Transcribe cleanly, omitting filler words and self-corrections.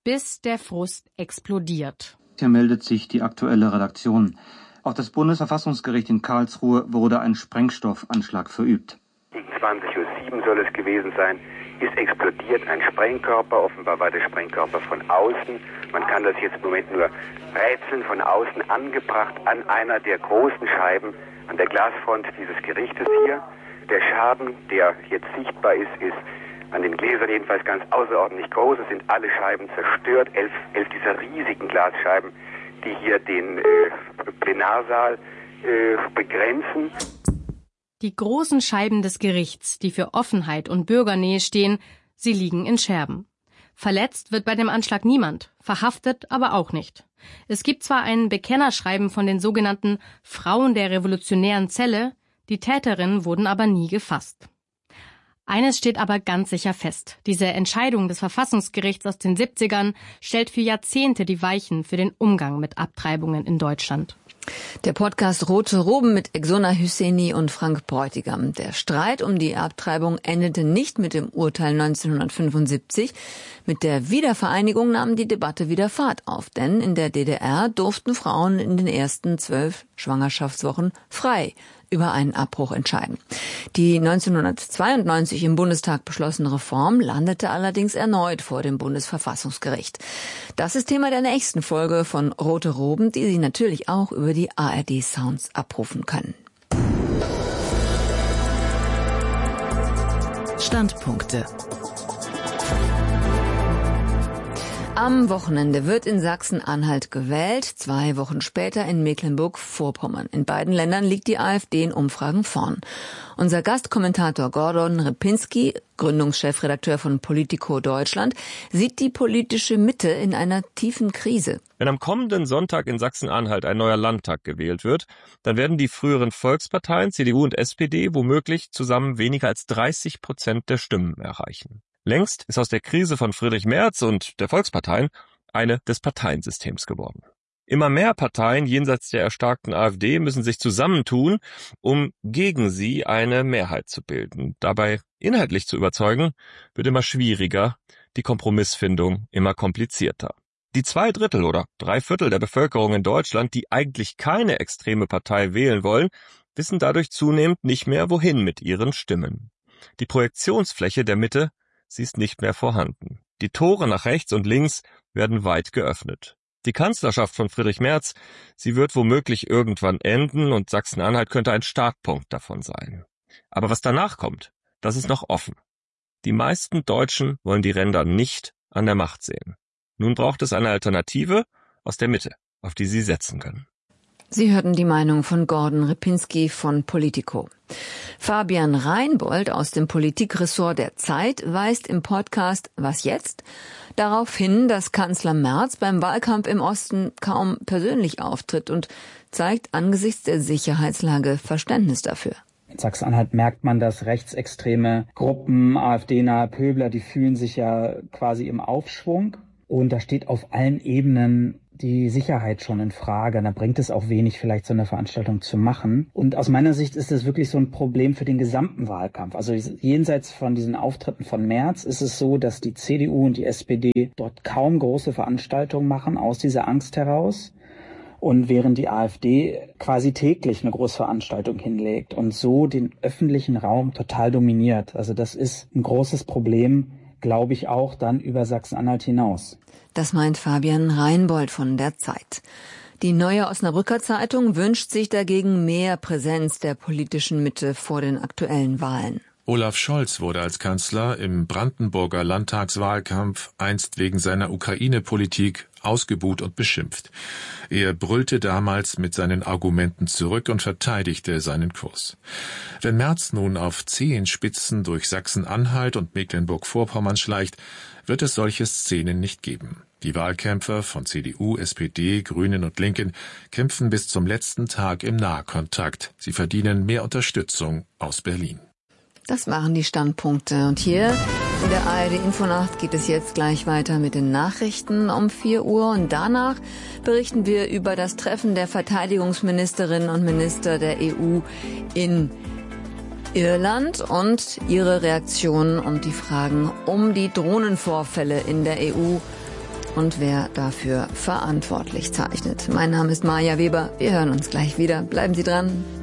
bis der Frust explodiert. Hier meldet sich die aktuelle Redaktion. Auf das Bundesverfassungsgericht in Karlsruhe wurde ein Sprengstoffanschlag verübt. Gegen 20:07 Uhr soll es gewesen sein, ist explodiert ein Sprengkörper. Offenbar war der Sprengkörper von außen. Man kann das jetzt im Moment nur rätseln, von außen angebracht an einer der großen Scheiben an der Glasfront dieses Gerichtes hier. Der Schaden, der jetzt sichtbar ist, ist an den Gläsern jedenfalls ganz außerordentlich groß. Es sind alle Scheiben zerstört, 11 dieser riesigen Glasscheiben, die hier den Plenarsaal begrenzen. Die großen Scheiben des Gerichts, die für Offenheit und Bürgernähe stehen, sie liegen in Scherben. Verletzt wird bei dem Anschlag niemand, verhaftet aber auch nicht. Es gibt zwar ein Bekennerschreiben von den sogenannten Frauen der revolutionären Zelle, die Täterinnen wurden aber nie gefasst. Eines steht aber ganz sicher fest. Diese Entscheidung des Verfassungsgerichts aus den 70ern stellt für Jahrzehnte die Weichen für den Umgang mit Abtreibungen in Deutschland. Der Podcast Rote Roben mit Exona Hüsseini und Frank Bräutigam. Der Streit um die Abtreibung endete nicht mit dem Urteil 1975. Mit der Wiedervereinigung nahm die Debatte wieder Fahrt auf, denn in der DDR durften Frauen in den ersten 12 Schwangerschaftswochen frei über einen Abbruch entscheiden. Die 1992 im Bundestag beschlossene Reform landete allerdings erneut vor dem Bundesverfassungsgericht. Das ist Thema der nächsten Folge von Rote Roben, die Sie natürlich auch über die ARD Sounds abrufen können. Standpunkte. Am Wochenende wird in Sachsen-Anhalt gewählt, 2 Wochen später in Mecklenburg-Vorpommern. In beiden Ländern liegt die AfD in Umfragen vorn. Unser Gastkommentator Gordon Repinski, Gründungschefredakteur von Politico Deutschland, sieht die politische Mitte in einer tiefen Krise. Wenn am kommenden Sonntag in Sachsen-Anhalt ein neuer Landtag gewählt wird, dann werden die früheren Volksparteien CDU und SPD womöglich zusammen weniger als 30% der Stimmen erreichen. Längst ist aus der Krise von Friedrich Merz und der Volksparteien eine des Parteiensystems geworden. Immer mehr Parteien jenseits der erstarkten AfD müssen sich zusammentun, um gegen sie eine Mehrheit zu bilden. Dabei inhaltlich zu überzeugen, wird immer schwieriger, die Kompromissfindung immer komplizierter. Die 2/3 oder 3/4 der Bevölkerung in Deutschland, die eigentlich keine extreme Partei wählen wollen, wissen dadurch zunehmend nicht mehr, wohin mit ihren Stimmen. Die Projektionsfläche der Mitte, sie ist nicht mehr vorhanden. Die Tore nach rechts und links werden weit geöffnet. Die Kanzlerschaft von Friedrich Merz, sie wird womöglich irgendwann enden und Sachsen-Anhalt könnte ein Startpunkt davon sein. Aber was danach kommt, das ist noch offen. Die meisten Deutschen wollen die Ränder nicht an der Macht sehen. Nun braucht es eine Alternative aus der Mitte, auf die sie setzen können. Sie hörten die Meinung von Gordon Repinski von Politico. Fabian Reinbold aus dem Politikressort der Zeit weist im Podcast Was jetzt? Darauf hin, dass Kanzler Merz beim Wahlkampf im Osten kaum persönlich auftritt und zeigt angesichts der Sicherheitslage Verständnis dafür. In Sachsen-Anhalt merkt man, dass rechtsextreme Gruppen, AfD-nahe Pöbler, die fühlen sich ja quasi im Aufschwung. Und da steht auf allen Ebenen die Sicherheit schon in Frage. Da bringt es auch wenig, vielleicht so eine Veranstaltung zu machen. Und aus meiner Sicht ist es wirklich so ein Problem für den gesamten Wahlkampf. Also jenseits von diesen Auftritten von Merz ist es so, dass die CDU und die SPD dort kaum große Veranstaltungen machen, aus dieser Angst heraus. Und während die AfD quasi täglich eine Großveranstaltung hinlegt und so den öffentlichen Raum total dominiert. Also das ist ein großes Problem, glaube ich, auch dann über Sachsen-Anhalt hinaus. Das meint Fabian Reinbold von der Zeit. Die Neue Osnabrücker Zeitung wünscht sich dagegen mehr Präsenz der politischen Mitte vor den aktuellen Wahlen. Olaf Scholz wurde als Kanzler im Brandenburger Landtagswahlkampf einst wegen seiner Ukraine-Politik ausgebuht und beschimpft. Er brüllte damals mit seinen Argumenten zurück und verteidigte seinen Kurs. Wenn Merz nun auf Zehenspitzen durch Sachsen-Anhalt und Mecklenburg-Vorpommern schleicht, wird es solche Szenen nicht geben. Die Wahlkämpfer von CDU, SPD, Grünen und Linken kämpfen bis zum letzten Tag im Nahkontakt. Sie verdienen mehr Unterstützung aus Berlin. Das waren die Standpunkte. Und hier in der ARD-Infonacht geht es jetzt gleich weiter mit den Nachrichten um 4 Uhr. Und danach berichten wir über das Treffen der Verteidigungsministerinnen und Minister der EU in Irland und ihre Reaktionen und die Fragen um die Drohnenvorfälle in der EU und wer dafür verantwortlich zeichnet. Mein Name ist Maja Weber. Wir hören uns gleich wieder. Bleiben Sie dran.